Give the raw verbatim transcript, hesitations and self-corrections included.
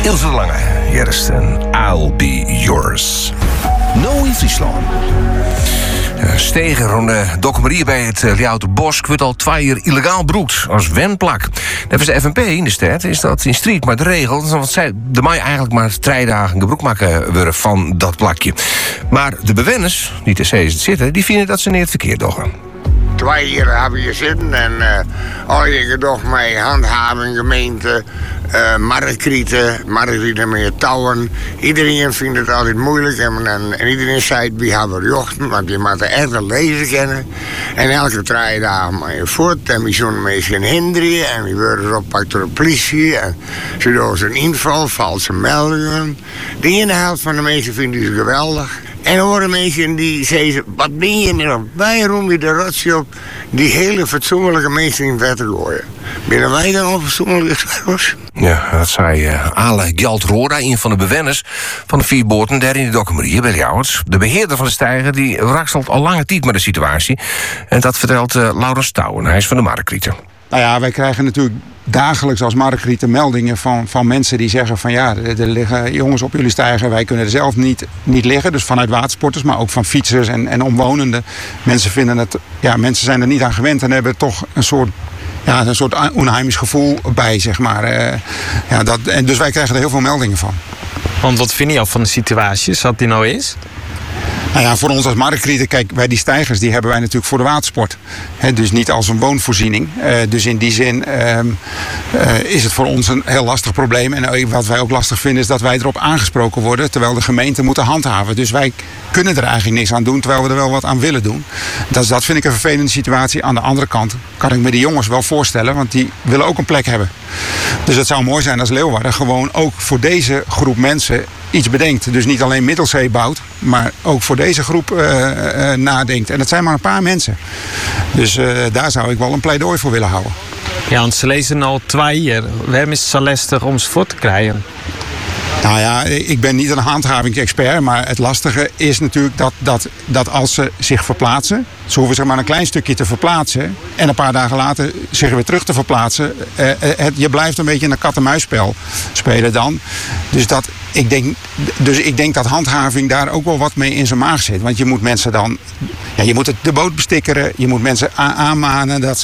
Ilse de Lange, eerst en I'll Be Yours. No in Friesland. Stegen rond de dokkemerie bij het Ljouwerterbosch wordt al twee jaar illegaal broekt als wenplak. Net de F N P in de stad is dat in strijd met de regels. Want zij de mij eigenlijk maar drie dagen gebruik maken worden van dat plakje. Maar de bewoners, die te zee zitten, die vinden dat ze niet het verkeerd doen. Twee jaar hebben je zitten en uh, al je gedocht met handhaving, gemeente, uh, markrieten, markrieten met touwen. Iedereen vindt het altijd moeilijk en, en, en iedereen zei het bij hebben jochten, want je moet er echt wel lezen kennen. En elke drie dagen maar je voort en we zo'n mensen hinderen en we worden opgepakt door de politie. En ze doen een inval, valse meldingen. De ene helft van de mensen vinden ze geweldig. En er worden mensen die zeggen, wat ben je nou op? Waarom je de rotje op die hele fatsoenlijke mensen in bed te gooien? Binnen wij dan onfatsoenlijke schrijvers? Ja, dat zei uh, Ale Gjaldroda, een van de bewoners van de vier boten daar in de dokkemerie bij Ljouwerts. De beheerder van de steiger die rakstelt al lange tijd met de situatie. En dat vertelt uh, Laurens Touwen, hij is van de markrieten. Nou ja, wij krijgen natuurlijk dagelijks als markrieten meldingen van, van mensen die zeggen van ja, er, er liggen jongens op jullie steiger, wij kunnen er zelf niet, niet liggen. Dus vanuit watersporters, maar ook van fietsers en, en omwonenden. Mensen vinden het, ja, mensen zijn er niet aan gewend en hebben toch een soort, ja, een soort onheimisch gevoel bij, zeg maar. Uh, ja, dat, en dus wij krijgen er heel veel meldingen van. Want wat vind je al van de situatie, zoals die nou is? Nou ja, voor ons als markrieten, kijk, bij die steigers die hebben wij natuurlijk voor de watersport. He, dus niet als een woonvoorziening. Uh, dus in die zin uh, uh, is het voor ons een heel lastig probleem. En wat wij ook lastig vinden is dat wij erop aangesproken worden, terwijl de gemeente moet handhaven. Dus wij kunnen er eigenlijk niks aan doen, terwijl we er wel wat aan willen doen. Dat, dat vind ik een vervelende situatie. Aan de andere kant kan ik me die jongens wel voorstellen, want die willen ook een plek hebben. Dus het zou mooi zijn als Leeuwarden gewoon ook voor deze groep mensen iets bedenkt. Dus niet alleen Middelzee bouwt, maar ook voor deze groep uh, uh, nadenkt. En dat zijn maar een paar mensen. Dus uh, daar zou ik wel een pleidooi voor willen houden. Ja, want ze lezen al twee jaar. Waarom is het zo lastig om ze voor te krijgen? Nou ja, ik ben niet een handhavingsexpert, maar het lastige is natuurlijk dat, dat, dat als ze zich verplaatsen, ze hoeven zich maar een klein stukje te verplaatsen en een paar dagen later zich weer terug te verplaatsen. Eh, het, je blijft een beetje een kat-en-muisspel spelen dan. Dus, dat, ik denk, dus ik denk dat handhaving daar ook wel wat mee in zijn maag zit. Want je moet mensen dan, ja, je moet het, de boot bestikkeren, je moet mensen a- aanmanen dat